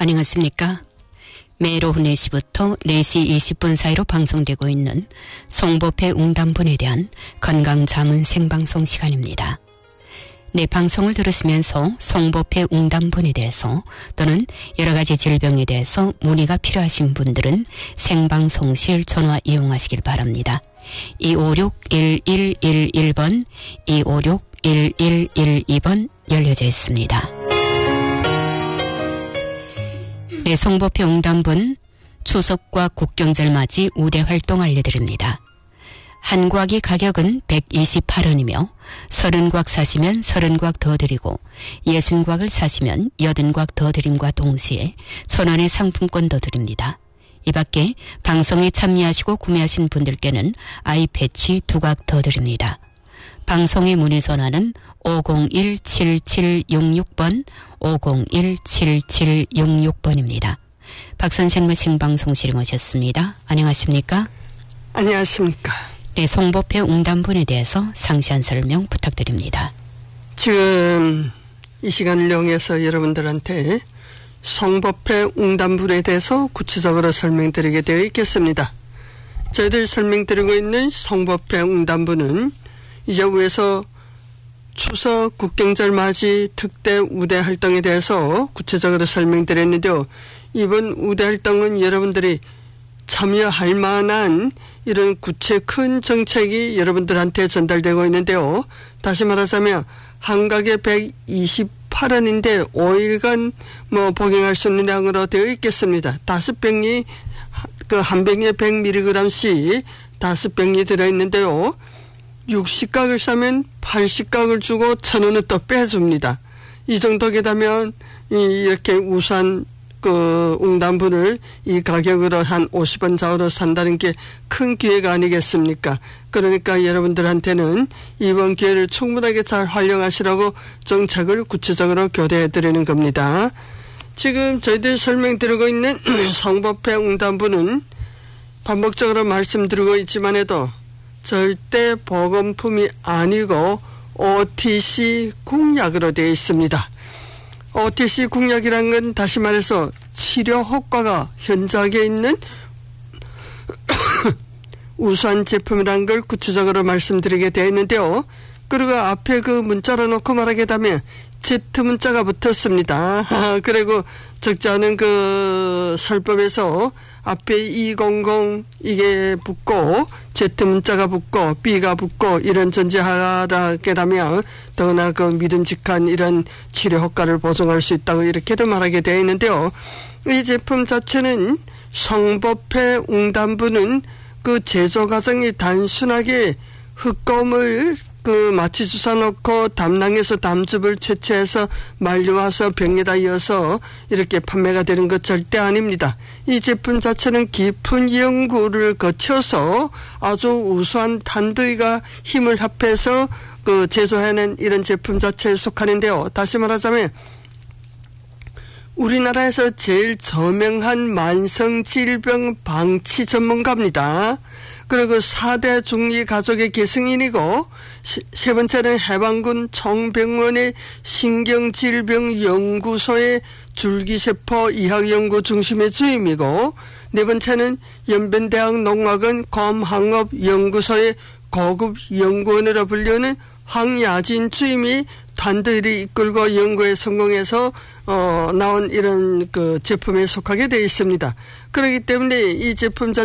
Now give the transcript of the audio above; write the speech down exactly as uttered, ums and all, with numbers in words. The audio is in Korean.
안녕하십니까. 매일 오후 네 시부터 네 시 이십 분 사이로 방송되고 있는 송보폐 웅담분에 대한 건강자문 생방송 시간입니다. 네, 방송을 들으시면서 송보폐 웅담분에 대해서 또는 여러 가지 질병에 대해서 문의가 필요하신 분들은 생방송실 전화 이용하시길 바랍니다. 이오육 일일일일 번, 이오육 일일일이 번 열려져 있습니다. 네, 송보폐 웅담분 추석과 국경절 맞이 우대 활동 알려드립니다. 한 곽이 가격은 백이십팔 원이며 서른 곽 사시면 서른 곽 더 드리고 예순 곽을 사시면 여든 곽 더 드림과 동시에 천 원의 상품권 더 드립니다. 이 밖에 방송에 참여하시고 구매하신 분들께는 아이 패치 두 곽 더 드립니다. 방송의 문의 전화는 오공일 칠칠육육 번, 오공일 칠칠육육 번입니다. 박선생님 생방송실에 모셨습니다. 안녕하십니까? 안녕하십니까? 네, 송보폐 웅담분에 대해서 상세한 설명 부탁드립니다. 지금 이 시간을 이용해서 여러분들한테 송보폐 웅담분에 대해서 구체적으로 설명드리게 되어 있겠습니다. 저희들 설명드리고 있는 송보폐 웅담분은 이제 위에서 추석 국경절 맞이 특대 우대 활동에 대해서 구체적으로 설명드렸는데요. 이번 우대 활동은 여러분들이 참여할 만한 이런 구체 큰 정책이 여러분들한테 전달되고 있는데요. 다시 말하자면 한 가게 백이십팔 원인데 오 일간 뭐 복용할 수 있는 양으로 되어 있겠습니다. 다섯 병이 그 한 병에 백 밀리그램씩 다섯 병이 들어있는데요. 육십 각을 사면 팔십 각을 주고 천 원을 또 빼줍니다. 이 정도 되다면 이렇게 우수한 그 웅담분을 이 가격으로 한 오십 원 좌우로 산다는 게 큰 기회가 아니겠습니까? 그러니까 여러분들한테는 이번 기회를 충분하게 잘 활용하시라고 정책을 구체적으로 교대해 드리는 겁니다. 지금 저희들이 설명드리고 있는 송보폐 웅담분은 반복적으로 말씀드리고 있지만 해도 절대 보건품이 아니고 오티씨 국약으로 되어 있습니다. 오티씨 국약이란 건 다시 말해서 치료 효과가 현저하게 있는 우수한 제품이라는 걸 구체적으로 말씀드리게 되어 있는데요. 그리고 앞에 그 문자로 놓고 말하게 되면 Z 문자가 붙었습니다. 그리고 적지 않은 그 설법에서 앞에 이백십 이게 붙고 Z 문자가 붙고 B가 붙고 이런 전제하게 되면 더구나 그 믿음직한 이런 치료 효과를 보증할 수 있다고 이렇게도 말하게 되어 있는데요. 이 제품 자체는 송보폐 웅담분은 그 제조 과정이 단순하게 흑검을 그 마취 주사 놓고 담낭에서 담즙을 채취해서 말려와서 병에다 이어서 이렇게 판매가 되는 것 절대 아닙니다. 이 제품 자체는 깊은 연구를 거쳐서 아주 우수한 단두이가 힘을 합해서 그 제조해낸 이런 제품 자체에 속하는데요. 다시 말하자면 우리나라에서 제일 저명한 만성질병 방치 전문가입니다. 그리고 사 대 중리 가족의 계승인이고 세 번째는 해방군 총병원의 신경질병연구소의 줄기세포 의학연구 중심의 주임이고 네 번째는 연변대학 농학원 검항업연구소의 고급 연구원으로 불리는 황야진 주임이 단들이 이끌고 연구에 성공해서 어, 나온 이런 그 제품에 속하게 되어 있습니다. 그렇기 때문에 이 제품 자체